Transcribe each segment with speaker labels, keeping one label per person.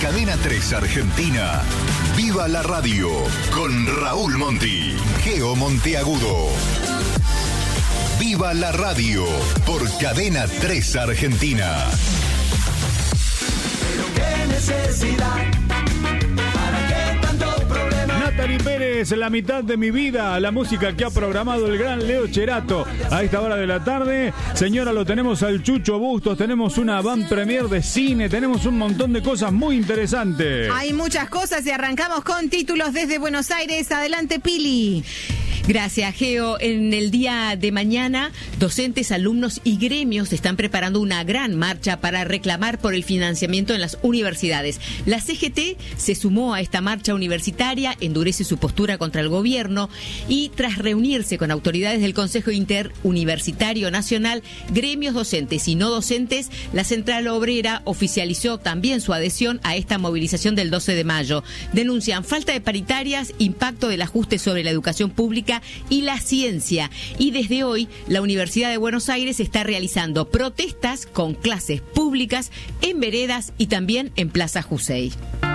Speaker 1: Cadena 3 Argentina. Viva la radio con Raúl Monti, Geo Monteagudo. Viva la radio por Cadena 3 Argentina.
Speaker 2: Pero qué necesidad.
Speaker 3: Natalie Pérez, La mitad de mi vida, la música que ha programado el gran Leo Cherato a esta hora de la tarde. Señora, lo tenemos al Chucho Bustos, tenemos una van premier de cine, tenemos un montón de cosas muy interesantes.
Speaker 4: Hay muchas cosas y arrancamos con títulos desde Buenos Aires. Adelante, Pili.
Speaker 5: Gracias, Geo. En el día de mañana, docentes, alumnos y gremios están preparando una gran marcha para reclamar por el financiamiento en las universidades. La CGT se sumó a esta marcha universitaria, endurece su postura contra el gobierno y tras reunirse con autoridades del Consejo Interuniversitario Nacional, gremios docentes y no docentes, la Central Obrera oficializó también su adhesión a esta movilización del 12 de mayo. Denuncian falta de paritarias, impacto del ajuste sobre la educación pública y la ciencia. Y desde hoy, la Universidad de Buenos Aires está realizando protestas con clases públicas en veredas y también en Plaza Jusey.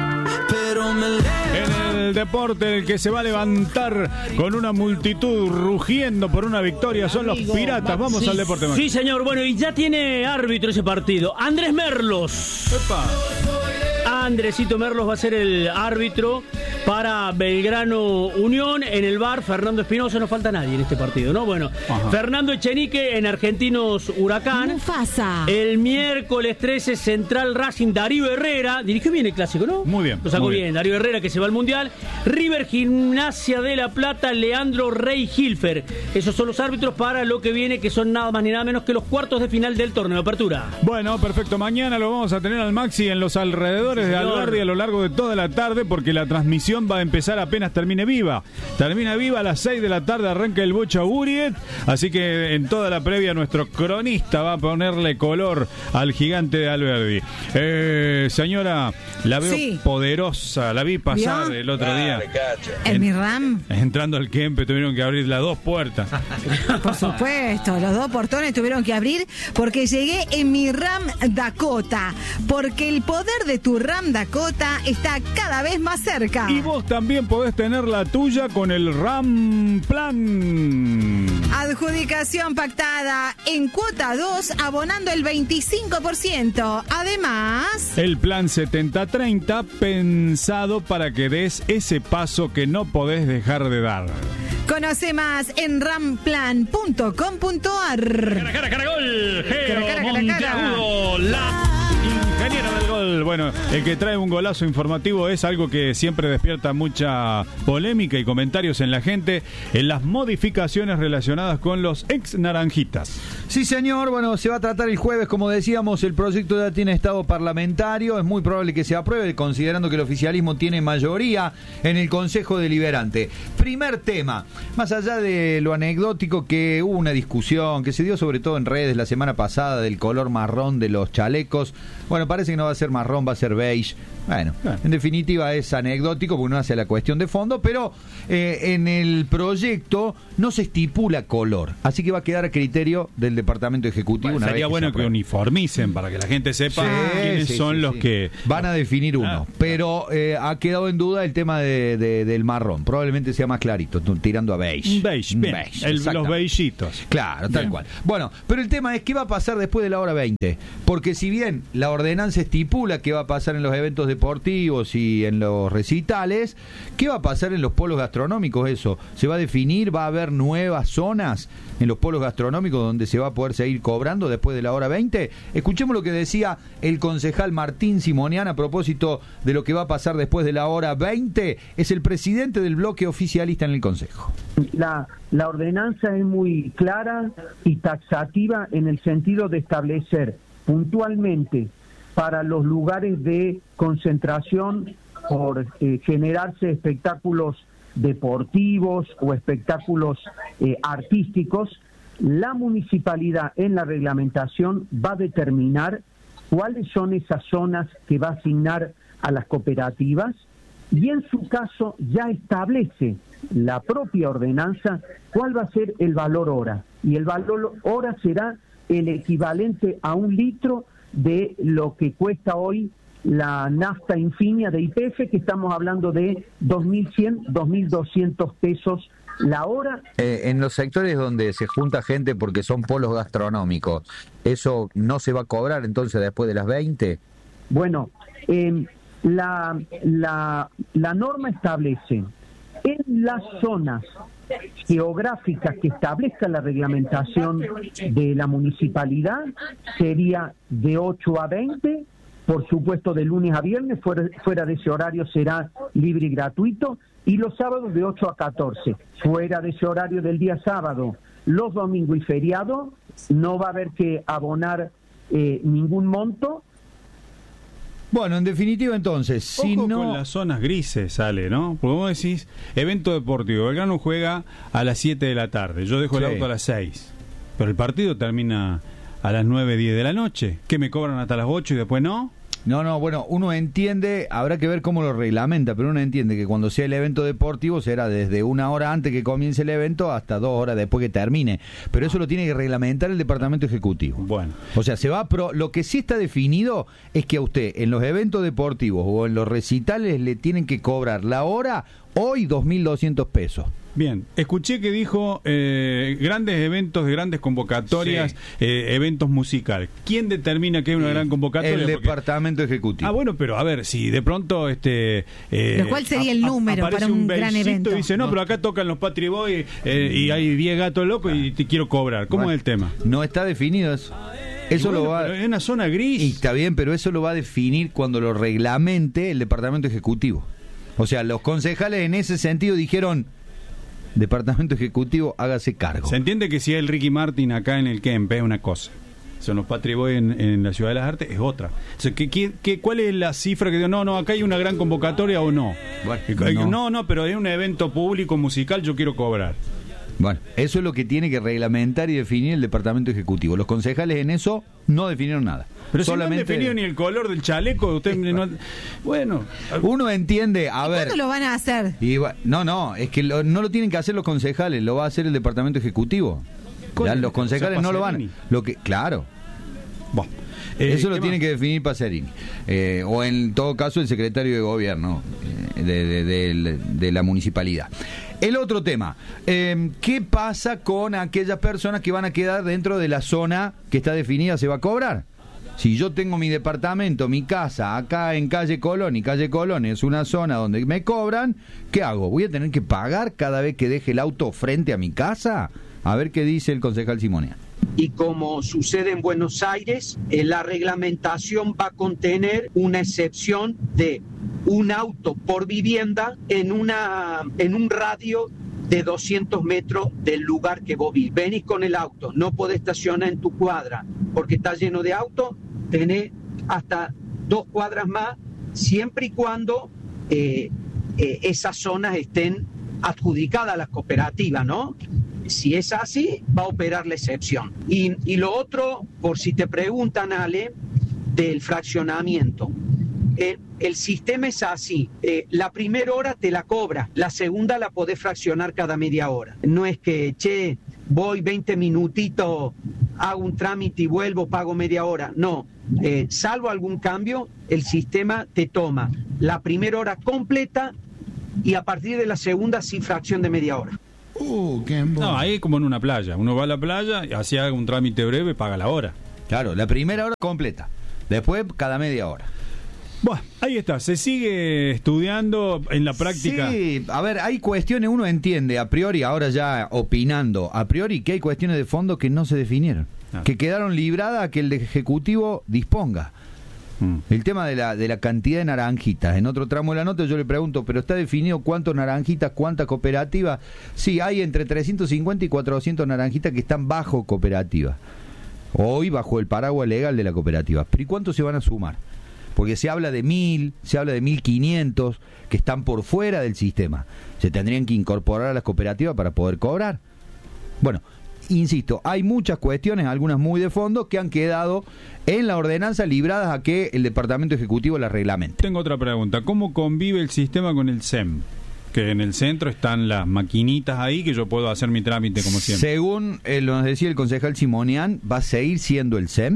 Speaker 3: En el deporte, el que se va a levantar con una multitud rugiendo por una victoria son los Piratas. Vamos al deporte.
Speaker 6: Sí, señor. Bueno, y ya tiene árbitro ese partido. Andrés Merlos.
Speaker 3: Epa.
Speaker 6: Andresito Merlos va a ser el árbitro para Belgrano Unión. En el VAR, Fernando Espinosa. No falta nadie en este partido, ¿no? Bueno, ajá. Fernando Echenique en Argentinos Huracán.
Speaker 4: Mufasa.
Speaker 6: El miércoles 13, Central Racing, Darío Herrera. Dirigió bien el clásico, ¿no?
Speaker 3: Muy bien.
Speaker 6: Lo sacó bien. Darío Herrera, que se va al Mundial. River Gimnasia de La Plata, Leandro Rey Hilfer. Esos son los árbitros para lo que viene, que son nada más ni nada menos que los cuartos de final del torneo de apertura.
Speaker 3: Bueno, perfecto. Mañana lo vamos a tener al Maxi en los alrededores de Alberdi a lo largo de toda la tarde, porque la transmisión va a empezar apenas termine Viva. Termina Viva a las 6 de la tarde, arranca el Bocha Buriet, así que en toda la previa nuestro cronista va a ponerle color al gigante de Alberdi. Señora, la veo poderosa, la vi pasar el otro día.
Speaker 4: ¿En mi RAM?
Speaker 3: Entrando al Kempe tuvieron que abrir las dos puertas.
Speaker 4: Por supuesto, los dos portones tuvieron que abrir porque llegué en mi RAM Dakota, porque el poder de tu RAM Dakota está cada vez más cerca.
Speaker 3: Y vos también podés tener la tuya con el RAM Plan.
Speaker 4: Adjudicación pactada en cuota 2, abonando el 25%. Además,
Speaker 3: el plan 70-30 pensado para que des ese paso que no podés dejar de dar.
Speaker 4: Conoce más en ramplan.com.ar.
Speaker 6: Caragol, Geo Monteagudo, la ingeniera del gol.
Speaker 3: Bueno, el que trae un golazo informativo es algo que siempre despierta mucha polémica y comentarios en la gente, en las modificaciones relacionadas con los ex naranjitas.
Speaker 7: Sí, señor. Bueno, se va a tratar el jueves, como decíamos, el proyecto ya tiene estado parlamentario, es muy probable que se apruebe, considerando que el oficialismo tiene mayoría en el Consejo Deliberante. Primer tema, más allá de lo anecdótico, que hubo una discusión que se dio sobre todo en redes la semana pasada del color marrón de los chalecos. Bueno, parece que no va a ser marrón, va a ser beige. Bueno, en definitiva es anecdótico porque no hace la cuestión de fondo, pero en el proyecto no se estipula color, así que va a quedar a criterio del Departamento Ejecutivo.
Speaker 3: Bueno, sería bueno que uniformicen para que la gente sepa quiénes son los que
Speaker 7: van a definir uno, pero ha quedado en duda el tema del marrón, probablemente sea más clarito, tirando a beige.
Speaker 3: Beige, bien. Los beigeitos.
Speaker 7: Claro, tal cual. Bueno, pero el tema es qué va a pasar después de la hora 20, porque si bien la ordenanza estipula qué va a pasar en los eventos deportivos y en los recitales, ¿qué va a pasar en los polos gastronómicos? Eso, ¿se va a definir? ¿Va a haber nuevas zonas en los polos gastronómicos donde se va a poder seguir cobrando después de la hora 20? Escuchemos lo que decía el concejal Martín Simonian a propósito de lo que va a pasar después de la hora 20. Es el presidente del bloque oficialista en el Consejo.
Speaker 8: La ordenanza es muy clara y taxativa en el sentido de establecer puntualmente para los lugares de concentración por generarse espectáculos deportivos o espectáculos artísticos, la municipalidad en la reglamentación va a determinar cuáles son esas zonas que va a asignar a las cooperativas y en su caso ya establece la propia ordenanza cuál va a ser el valor hora, y el valor hora será el equivalente a 1 litro de lo que cuesta hoy la nafta Infinia de YPF, que estamos hablando de 2.100, 2.200 pesos la hora.
Speaker 7: En los sectores donde se junta gente porque son polos gastronómicos, ¿eso no se va a cobrar entonces después de las 20?
Speaker 8: Bueno, la norma establece en las zonas geográficas que establezca la reglamentación de la municipalidad, sería de 8 a 20, por supuesto de lunes a viernes, fuera de ese horario será libre y gratuito, y los sábados de 8 a 14, fuera de ese horario del día sábado, los domingos y feriados, no va a haber que abonar ningún monto.
Speaker 7: Bueno, en definitiva entonces, si
Speaker 3: Ojo
Speaker 7: no...
Speaker 3: con las zonas grises sale, ¿no? Porque vos decís, evento deportivo, Belgrano juega a las 7 de la tarde, yo dejo el auto a las 6, pero el partido termina a las 9, 10 de la noche, ¿qué me cobran hasta las 8 y después no?
Speaker 7: No, bueno, uno entiende, habrá que ver cómo lo reglamenta, pero uno entiende que cuando sea el evento deportivo será desde 1 hora antes que comience el evento hasta 2 horas después que termine, pero eso lo tiene que reglamentar el departamento ejecutivo.
Speaker 3: Bueno.
Speaker 7: O sea, lo que sí está definido es que a usted en los eventos deportivos o en los recitales le tienen que cobrar la hora hoy 2.200 pesos.
Speaker 3: Bien, escuché que dijo grandes eventos, de grandes convocatorias, sí. Eventos musicales. ¿Quién determina que hay una gran convocatoria?
Speaker 7: El departamento ejecutivo.
Speaker 3: Ah, bueno, pero a ver, si de pronto
Speaker 4: ¿cuál sería el número para un gran evento?
Speaker 3: Y dice, no, pero acá tocan los Patri Boys y hay 10 gatos locos y te quiero cobrar. ¿Cómo es el tema?
Speaker 7: No está definido eso. Eso
Speaker 3: bueno,
Speaker 7: lo va.
Speaker 3: Pero es una zona gris.
Speaker 7: Y está bien, pero eso lo va a definir cuando lo reglamente el departamento ejecutivo. O sea, los concejales en ese sentido dijeron: departamento ejecutivo, hágase cargo.
Speaker 3: Se entiende que si hay el Ricky Martin acá en el Kemp es una cosa, son los Patri Boys en la Ciudad de las Artes es otra. O sea, ¿cuál es la cifra que digo? No, acá hay una gran convocatoria o no. Bueno, no, pero es un evento público musical, yo quiero cobrar.
Speaker 7: Bueno, eso es lo que tiene que reglamentar y definir el departamento ejecutivo. Los concejales en eso no definieron nada.
Speaker 3: Pero solamente... si no han definido ni el color del chaleco, usted no... Bueno,
Speaker 7: uno entiende, a ver...
Speaker 4: ¿Cuándo lo van a hacer?
Speaker 7: No, es que no lo tienen que hacer los concejales, lo va a hacer el departamento ejecutivo. Ya, los concejales no lo van. Claro. Bueno, eso lo tiene que definir Pacerini. O en todo caso el secretario de gobierno de la municipalidad. El otro tema, ¿qué pasa con aquellas personas que van a quedar dentro de la zona que está definida, se va a cobrar? Si yo tengo mi departamento, mi casa, acá en calle Colón, y calle Colón es una zona donde me cobran, ¿qué hago? ¿Voy a tener que pagar cada vez que deje el auto frente a mi casa? A ver qué dice el concejal Simonian.
Speaker 9: Y como sucede en Buenos Aires, la reglamentación va a contener una excepción de un auto por vivienda en un radio de 200 metros del lugar que vos vivís. Venís con el auto, no podés estacionar en tu cuadra porque está lleno de autos, tenés hasta 2 cuadras más, siempre y cuando esas zonas estén adjudicadas a las cooperativas, ¿no? Si es así, va a operar la excepción. Y lo otro, por si te preguntan, Ale, del fraccionamiento. El sistema es así, la primera hora te la cobra, la segunda la podés fraccionar cada media hora. No es que, voy 20 minutitos, hago un trámite y vuelvo, pago media hora. No, salvo algún cambio, el sistema te toma la primera hora completa y a partir de la segunda sí fracción de media hora.
Speaker 3: No, ahí es como en una playa. Uno va a la playa y así haga un trámite breve, paga la hora.
Speaker 7: Claro, la primera hora completa, después cada media hora.
Speaker 3: Bueno, ahí está, se sigue estudiando en la práctica.
Speaker 7: Sí, a ver, hay cuestiones, uno entiende a priori, ahora ya opinando, a priori que hay cuestiones de fondo que no se definieron, que quedaron libradas a que el Ejecutivo disponga. El tema de la cantidad de naranjitas. En otro tramo de la nota yo le pregunto, ¿pero está definido cuántos naranjitas, cuántas cooperativas? Sí, hay entre 350 y 400 naranjitas que están bajo cooperativa. Hoy bajo el paraguas legal de la cooperativa. ¿Pero y cuántos se van a sumar? Porque se habla de 1.000, se habla de 1.500 que están por fuera del sistema. Se tendrían que incorporar a las cooperativas para poder cobrar. Bueno, insisto, hay muchas cuestiones, algunas muy de fondo, que han quedado en la ordenanza libradas a que el Departamento Ejecutivo las reglamente.
Speaker 3: Tengo otra pregunta. ¿Cómo convive el sistema con el SEM? Que en el centro están las maquinitas ahí que yo puedo hacer mi trámite como siempre.
Speaker 7: Según nos decía el concejal Simonian, va a seguir siendo el SEM.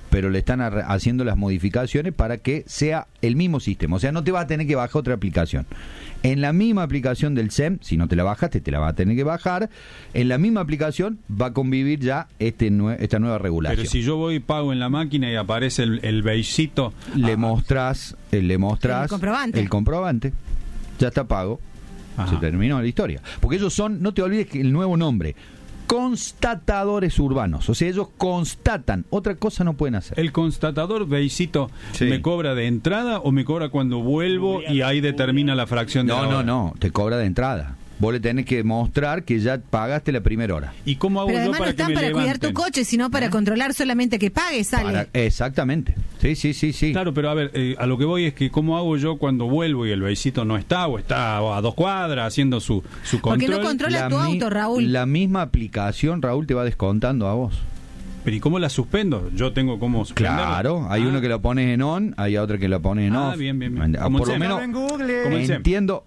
Speaker 7: pero le están haciendo las modificaciones para que sea el mismo sistema. O sea, no te vas a tener que bajar otra aplicación. En la misma aplicación del SEM, si no te la bajaste, te la vas a tener que bajar. En la misma aplicación va a convivir ya esta nueva regulación.
Speaker 3: Pero si yo voy y pago en la máquina y aparece el beigecito,
Speaker 7: le mostrás el comprobante. Ya está pago. Ajá. Se terminó la historia. Porque ellos son, no te olvides que el nuevo nombre, constatadores urbanos. O sea, ellos constatan. Otra cosa no pueden hacer.
Speaker 3: ¿El constatador beigecito me cobra de entrada o me cobra cuando vuelvo y ahí determina la fracción de la hora?
Speaker 7: No, te cobra de entrada. Vos le tenés que mostrar que ya pagaste la primera hora.
Speaker 3: ¿Y cómo hago
Speaker 4: pero
Speaker 3: yo
Speaker 4: además
Speaker 3: para
Speaker 4: no están
Speaker 3: que me
Speaker 4: para
Speaker 3: levanten?
Speaker 4: cuidar tu coche, sino para controlar solamente que pagues, sale.
Speaker 7: Exactamente. Sí.
Speaker 3: Claro, pero a ver, a lo que voy es que ¿cómo hago yo cuando vuelvo y el beigecito no está o está a 2 cuadras haciendo su control?
Speaker 4: Porque no controla tu auto, Raúl.
Speaker 7: La misma aplicación, Raúl, te va descontando a vos.
Speaker 3: ¿Pero y cómo la suspendo? Yo tengo cómo suspenderla.
Speaker 7: Claro, hay uno que lo pones en on, hay otro que lo pones en off.
Speaker 3: Bien.
Speaker 7: Por lo menos entiendo,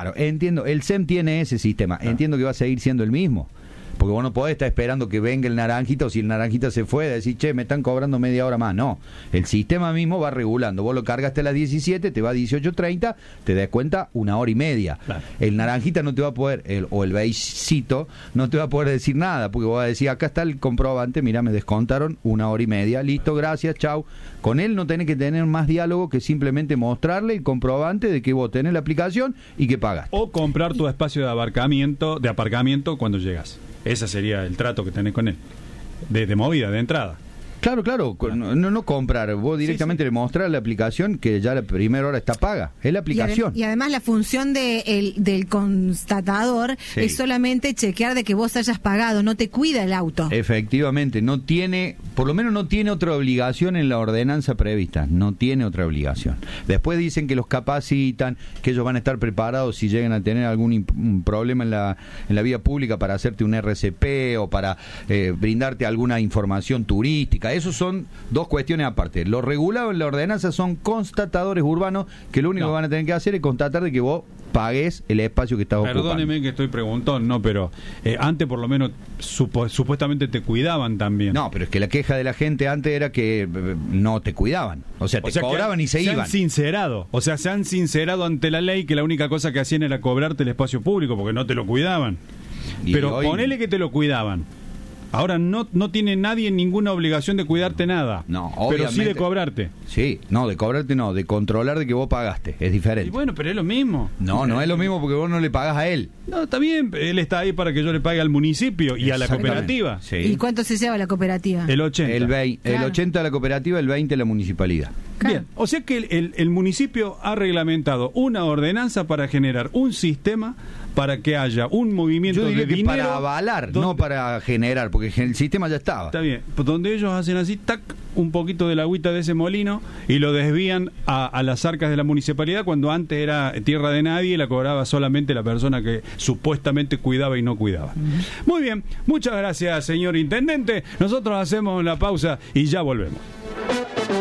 Speaker 7: el SEM tiene ese sistema. Entiendo que va a seguir siendo el mismo. Porque vos no podés estar esperando que venga el naranjita, o si el naranjita se fue, decir, che, me están cobrando media hora más. No, el sistema mismo va regulando. Vos lo cargaste a las 17, te va a 18:30, te das cuenta 1 hora y media. Claro. El naranjita no te va a poder, o el beigecito, no te va a poder decir nada, porque vos vas a decir, acá está el comprobante, mirá, me descontaron 1 hora y media, listo, gracias, chau. Con él no tenés que tener más diálogo que simplemente mostrarle el comprobante de que vos tenés la aplicación y que pagaste.
Speaker 3: O comprar tu espacio de aparcamiento cuando llegas. Ese sería el trato que tenés con él. De movida, de entrada.
Speaker 7: Claro. No comprar. Vos directamente le mostrás la aplicación que ya la primera hora está paga. Es la aplicación.
Speaker 4: Y además la función del constatador es solamente chequear de que vos hayas pagado, no te cuida el auto.
Speaker 7: Efectivamente, por lo menos no tiene otra obligación en la ordenanza prevista. No tiene otra obligación. Después dicen que los capacitan, que ellos van a estar preparados si llegan a tener algún problema en la vía pública para hacerte un RCP o para brindarte alguna información turística. Esos son 2 cuestiones aparte. Lo regulado en la ordenanza son constatadores urbanos que lo único que van a tener que hacer es constatar de que vos pagues el espacio que estás ocupando.
Speaker 3: Perdóneme que estoy preguntón, pero antes por lo menos supuestamente te cuidaban también.
Speaker 7: No, pero es que la queja de la gente antes era que no te cuidaban. O sea, te cobraban y se iban.
Speaker 3: Se han sincerado ante la ley que la única cosa que hacían era cobrarte el espacio público porque no te lo cuidaban. Pero ponele que te lo cuidaban. Ahora no tiene nadie ninguna obligación de cuidarte nada. No, pero sí de cobrarte.
Speaker 7: Sí, no, de cobrarte no, de controlar de que vos pagaste. Es diferente.
Speaker 3: Y bueno, pero es lo mismo.
Speaker 7: No es lo mismo porque vos no le pagás a él.
Speaker 3: No, está bien, él está ahí para que yo le pague al municipio y a la cooperativa.
Speaker 4: Sí. ¿Y cuánto se lleva la cooperativa?
Speaker 3: El 80.
Speaker 7: El 80 a la cooperativa, el 20 a la municipalidad.
Speaker 3: Claro. Bien, o sea que el municipio ha reglamentado una ordenanza para generar un sistema para que haya un movimiento de dinero.
Speaker 7: Para avalar, no para generar, porque el sistema ya estaba.
Speaker 3: Está bien, donde ellos hacen así, tac, un poquito de la agüita de ese molino y lo desvían a las arcas de la municipalidad cuando antes era tierra de nadie y la cobraba solamente la persona que supuestamente cuidaba y no cuidaba. Muy bien, muchas gracias, señor intendente. Nosotros hacemos la pausa y ya volvemos.